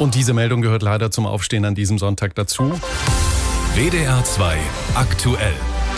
Und diese Meldung gehört leider zum Aufstehen an diesem Sonntag dazu. WDR 2 aktuell.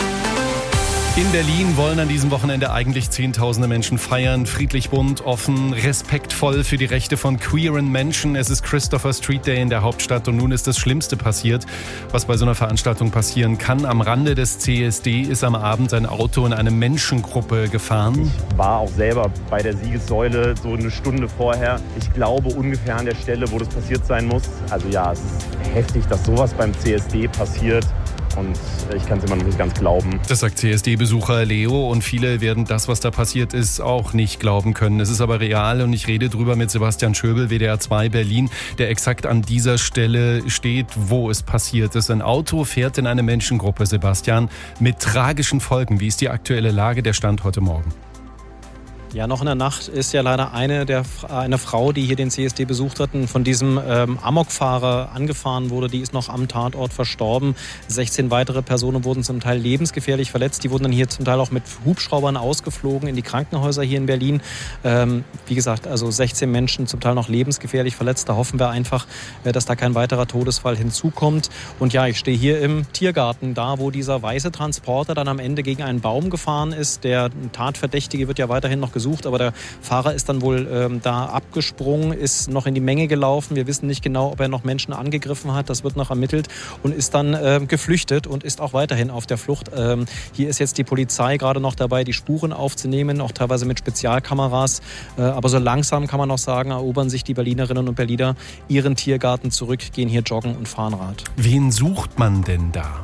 In Berlin wollen an diesem Wochenende eigentlich Zehntausende Menschen feiern. Friedlich, bunt, offen, respektvoll für die Rechte von queeren Menschen. Es ist Christopher Street Day in der Hauptstadt und nun ist das Schlimmste passiert, was bei so einer Veranstaltung passieren kann. Am Rande des CSD ist am Abend ein Auto in eine Menschengruppe gefahren. Ich war auch selber bei der Siegessäule so eine Stunde vorher. Ich glaube ungefähr an der Stelle, wo das passiert sein muss. Also ja, es ist heftig, dass sowas beim CSD passiert. Und ich kann es immer noch nicht ganz glauben. Das sagt CSD-Besucher Leo und viele werden das, was da passiert ist, auch nicht glauben können. Es ist aber real und ich rede drüber mit Sebastian Schöbel, WDR 2 Berlin, der exakt an dieser Stelle steht, wo es passiert ist. Ein Auto fährt in eine Menschengruppe, Sebastian, mit tragischen Folgen. Wie ist die aktuelle Lage, der Stand heute Morgen? Ja, noch in der Nacht ist ja leider eine Frau, die hier den CSD besucht hat, von diesem Amokfahrer angefahren wurde. Die ist noch am Tatort verstorben. 16 weitere Personen wurden zum Teil lebensgefährlich verletzt. Die wurden dann hier zum Teil auch mit Hubschraubern ausgeflogen in die Krankenhäuser hier in Berlin. Wie gesagt, also 16 Menschen zum Teil noch lebensgefährlich verletzt. Da hoffen wir einfach, dass da kein weiterer Todesfall hinzukommt. Und ja, ich stehe hier im Tiergarten, da wo dieser weiße Transporter dann am Ende gegen einen Baum gefahren ist. Der Tatverdächtige wird ja weiterhin noch gesucht, aber der Fahrer ist dann wohl da abgesprungen, ist noch in die Menge gelaufen. Wir wissen nicht genau, ob er noch Menschen angegriffen hat. Das wird noch ermittelt und ist dann geflüchtet und ist auch weiterhin auf der Flucht. Hier ist jetzt die Polizei gerade noch dabei, die Spuren aufzunehmen, auch teilweise mit Spezialkameras. Aber so langsam kann man noch sagen, erobern sich die Berlinerinnen und Berliner ihren Tiergarten zurück, gehen hier joggen und fahren Rad. Wen sucht man denn da?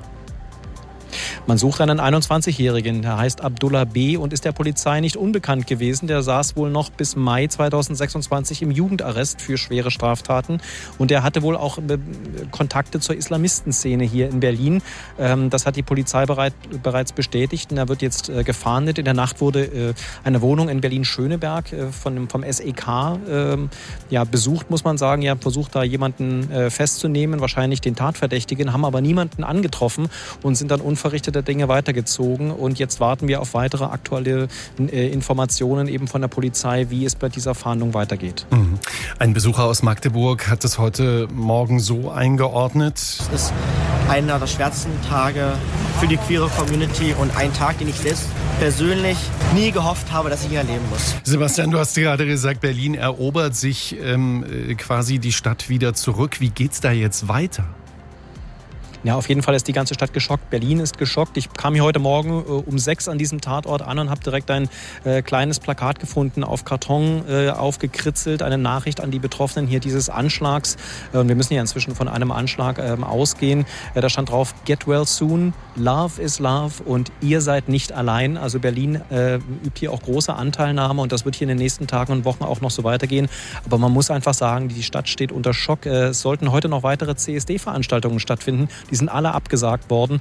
Man sucht einen 21-Jährigen, der heißt Abdullah B. und ist der Polizei nicht unbekannt gewesen. Der saß wohl noch bis Mai 2026 im Jugendarrest für schwere Straftaten. Und er hatte wohl auch Kontakte zur Islamistenszene hier in Berlin. Das hat die Polizei bereits bestätigt. Und er wird jetzt gefahndet. In der Nacht wurde eine Wohnung in Berlin-Schöneberg vom SEK besucht, muss man sagen. Ja, versucht da jemanden festzunehmen, wahrscheinlich den Tatverdächtigen, haben aber niemanden angetroffen und sind dann unverrichteter Dinge weitergezogen. Und jetzt warten wir auf weitere aktuelle Informationen eben von der Polizei, wie es bei dieser Fahndung weitergeht. Ein Besucher aus Magdeburg hat es heute Morgen so eingeordnet. Es ist einer der schwersten Tage für die queere Community und ein Tag, den ich selbst persönlich nie gehofft habe, dass ich ihn erleben muss. Sebastian, du hast gerade gesagt, Berlin erobert sich quasi die Stadt wieder zurück. Wie geht's da jetzt weiter? Ja, auf jeden Fall ist die ganze Stadt geschockt. Berlin ist geschockt. Ich kam hier heute Morgen um 6 an diesem Tatort an und habe direkt ein kleines Plakat gefunden, auf Karton aufgekritzelt, eine Nachricht an die Betroffenen hier dieses Anschlags. Wir müssen ja inzwischen von einem Anschlag ausgehen. Da stand drauf, get well soon, love is love und ihr seid nicht allein. Also Berlin übt hier auch große Anteilnahme und das wird hier in den nächsten Tagen und Wochen auch noch so weitergehen. Aber man muss einfach sagen, die Stadt steht unter Schock. Es sollten heute noch weitere CSD-Veranstaltungen stattfinden. Die sind alle abgesagt worden.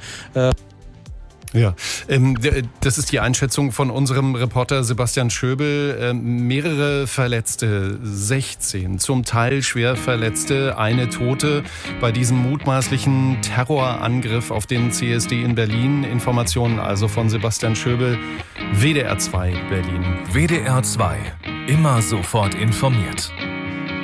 Ja, das ist die Einschätzung von unserem Reporter Sebastian Schöbel. Mehrere Verletzte, 16, zum Teil schwer Verletzte, eine Tote bei diesem mutmaßlichen Terrorangriff auf den CSD in Berlin. Informationen also von Sebastian Schöbel, WDR 2 Berlin. WDR 2, immer sofort informiert.